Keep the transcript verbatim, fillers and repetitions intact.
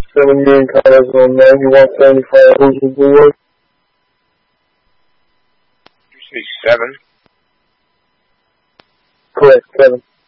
seven million cars on ninety-one seventy-five. Who's aboard? Did you say seven? Correct, seven.